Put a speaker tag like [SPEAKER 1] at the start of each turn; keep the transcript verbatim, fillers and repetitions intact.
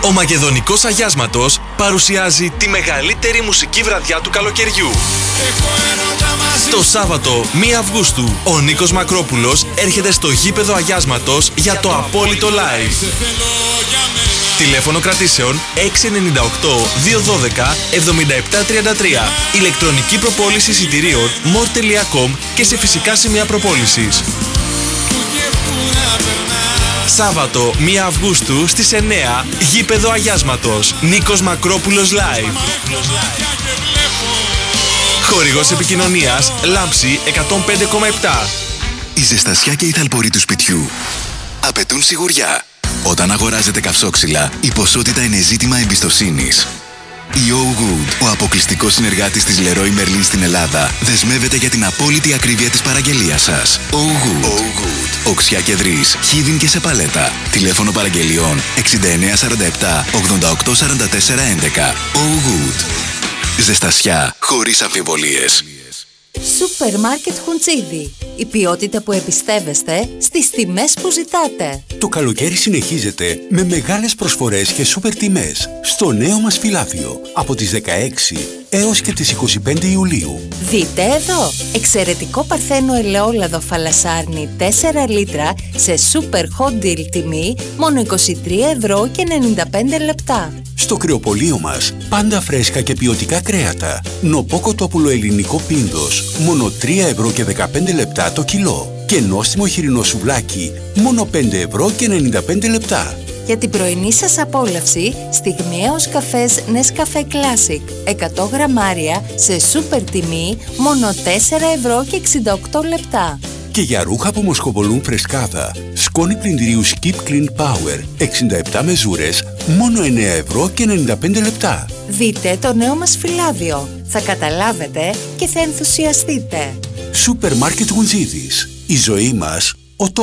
[SPEAKER 1] Ο Μακεδονικός Αγιάσματος παρουσιάζει τη μεγαλύτερη μουσική βραδιά του καλοκαιριού. Το Σάββατο πρώτη Αυγούστου, ο Νίκος Μακρόπουλος έρχεται στο γήπεδο Αγιάσματος για το απόλυτο live. Τηλέφωνο κρατήσεων έξι εννιά οκτώ δύο ένα δύο εβδομήντα επτά τριάντα τρία. Ηλεκτρονική προπόληση εισιτηρίων μορ τελεία κομ και σε φυσικά σημεία προπόλησης. Σάββατο πρώτη Αυγούστου στις εννιά, γήπεδο Αγιάσματος. Νίκος Μακρόπουλος live. Χορηγός επικοινωνίας Λάμψη εκατόν πέντε κόμμα επτά.
[SPEAKER 2] Η ζεστασιά και η θαλπορή του σπιτιού απαιτούν σιγουριά. Όταν αγοράζετε καυσόξυλα, η ποσότητα είναι ζήτημα εμπιστοσύνης. Η Oh Good, ο αποκλειστικός συνεργάτης της Leroy Merlin στην Ελλάδα, δεσμεύεται για την απόλυτη ακρίβεια της παραγγελίας σας. Oh Good. Oh Good. Οξιά και Δρύς, Χίδιν και σε παλέτα. Τηλέφωνο παραγγελιών εξήντα εννιά σαράντα επτά ογδόντα οκτώ σαράντα τέσσερα έντεκα. Oh Good. Ζεστασιά χωρίς αμφιβολίες.
[SPEAKER 3] Σούπερ Μάρκετ Χουντσίδι. Η ποιότητα που εμπιστεύεστε στις τιμές που ζητάτε.
[SPEAKER 4] Το καλοκαίρι συνεχίζεται με μεγάλες προσφορές και σούπερ τιμές στο νέο μας φυλάδιο από τις δεκαέξι έως και τις είκοσι πέντε Ιουλίου.
[SPEAKER 3] Δείτε εδώ! Εξαιρετικό παρθένο ελαιόλαδο φαλασάρνη τέσσερα λίτρα σε σούπερ hot deal τιμή μόνο είκοσι τρία ευρώ και ενενήντα πέντε λεπτά.
[SPEAKER 4] Στο κρεοπωλείο μας πάντα φρέσκα και ποιοτικά κρέατα. Νοπό κοτόπουλο ελληνικό πίνδος μόνο τρία ευρώ και δεκαπέντε λεπτά το κιλό. Και νόστιμο χοιρινό σουβλάκι μόνο πέντε ευρώ και ενενήντα πέντε λεπτά.
[SPEAKER 3] Για την πρωινή σας απόλαυση, στιγμιαίος καφές Nescafé Classic εκατό γραμμάρια σε σούπερ τιμή μόνο τέσσερα ευρώ και εξήντα οκτώ λεπτά.
[SPEAKER 4] Και για ρούχα που μοσχοβολούν φρεσκάδα, σκόνη πλυντηρίου Skip Clean Power εξήντα επτά μεζούρες μόνο εννέα ευρώ και ενενήντα πέντε λεπτά.
[SPEAKER 3] Δείτε το νέο μας φυλάδιο. Θα καταλάβετε και θα ενθουσιαστείτε.
[SPEAKER 4] Σούπερ Μάρκετ Γουντζίδης. Η ζωή μας, ο τόπος.